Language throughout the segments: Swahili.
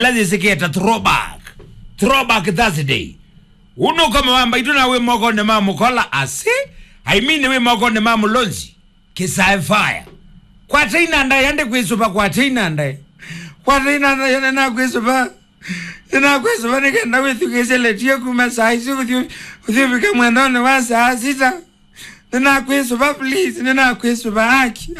Lazi siketa throwback Thursday. Uno kama wamba ituna we moko ne mamu kola ase. I mean we moko ne mamu lonzi. Kisa fire. Kwa tina anda yande kwesupa kwa tina anda. Kwa tina anda yande na kwesupa. Yana kwesupa nike na we thukese letia kumasa isu kuthibika mwendone wasa asita. Nina kwesupa please. Nina kwesupa haki.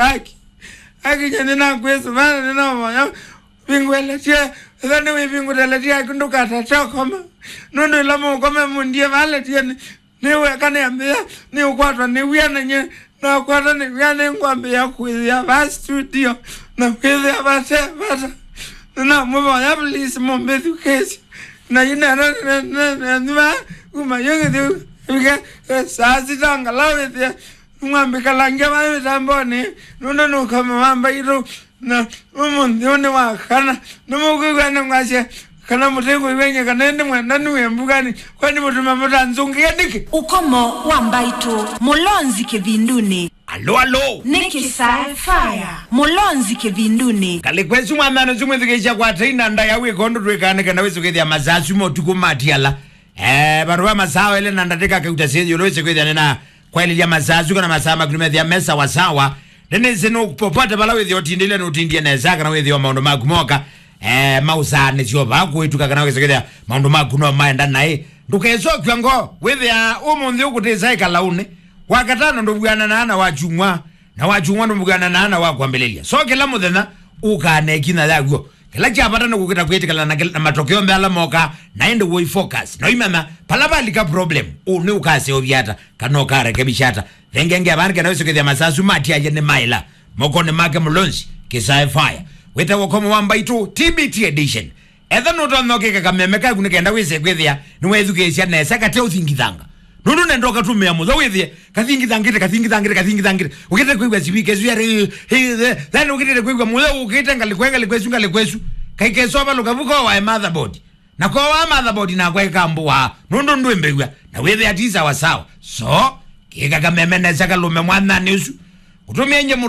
Nina kwesupa nina mwaya. Bingwele tia. Thani we bingu teletia kunduka tatokoma. Nundu ilamu ukome mundie vale tia niwe kane ambia ni ukwatwa ni wiyana nye na ukwatwa ni wiyana ngwambia kuizia va studio na kuizia vata na mwa ya please mbethu kesi na yina na kuma yonge tu wika sasi tanga lawe tia ngwambika langia vale tamboni nundu kama wamba ito na umundione wakana numukugana ngwashe kana mutengo iwenye kanende mwandani wembugani kwani mutuma mutanzungi yadiki ukomo wambaitu mulonzi kevinduni alo Niki Fire mulonzi kevinduni kalikwesu mwamano zimwethikisha kwa traina ndaya wikondo twekane kana wesukethia masasu motuku matiala barua masawa ele nandateka keutasezi ulowese kwethia nena kwa ili ya masasu kana masama kunumethia mesa wasawa nene sino popata bala wethi otindile nutindie nezaka na wethi wa maundu makumoka mausane sio baku etuka kana wesekea maundu makuno maenda nae ndukezo kyango wethi ya umunthi ukuteza ikalaune wakatano ndubugana na wachungwa na wachungwa ndubugana na wakwambelelia so kila muthena ukane kina yaguo kila chapata nokukita kwetikala na matokeo mbala moka naende wo focus no imama palaba lika problem uni ukase obyata kanoka rekebishata vengenge abantu kana wesekea masasu mati aje ne maila mokone make mulonzi Kisa Fire weta wakomo wamba itu TBT edition etha notonoke kakamemeka kunikenda wese kwethia niwethukesha nesa kate uthingithanga nundu nendoka tumea muzo wethie kathingithangire ukite kwigwa sibike zuyare then ukite kwigwa muzo ukite ngalikwesu kaikeso balukavuko wa motherboard na kwa wa motherboard na kwa kambua nundu ndwembegwa na wethia atiza wasawa so kika kamemene saka lume mwana nisu kutumia nje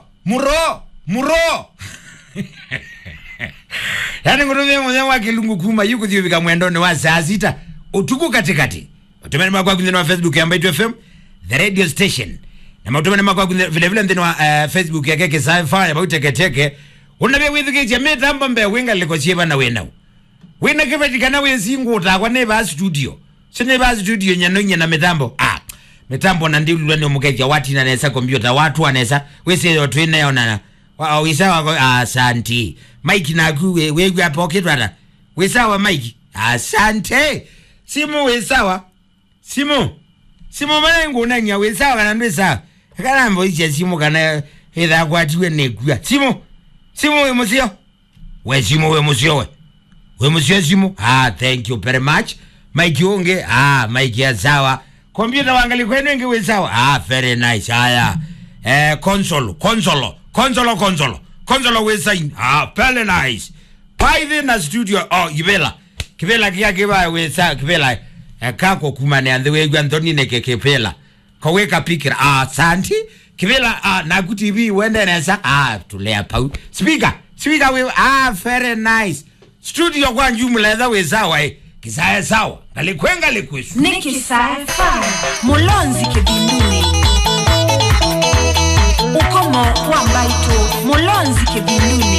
muro yani ngurume mwenyewe wa kilungu kuma yuko thivika mwendoni wa saa sita utuku katikati utumeni makwa kunzini wa Facebook ya Mbaitu FM the radio station na mautumeni makwa vile ndini wa Facebook ya Kisa Fire ya Teke unabia withuki ya mitambo mbe winga liko chieba na wenau wina kipatika na wenzingu utakwa neba studio sineba studio nyanonya na mitambo na ndilu lwani umukeja wati na nesa kompyuta watu wanesa wese yotu ina yonana wisawa asante Mike nagu wewe hapo pocket rada wisawa Mike asante simu wisawa simu manengo unanya wisawa kana ndisa kana mbo iche simu kana ida kwatiwe nekua simu we musio we musio simu thank you very much Mike unge Mike ya sawa kompyuta wangali kwenu ingi wisawa very nice haya console we sign very nice by the studio kibela kiba we sa kibela kako kumane and we Anthony neke kibela kaweka pikira asante kibela na TV wende nesa tulea pau speaker we very nice studio kwa njumla we sawa Kisa sawa ngalikwenga likwesu Niki Fire mulonzi kevinduni ukomo wambaitu mulonzi kevinduni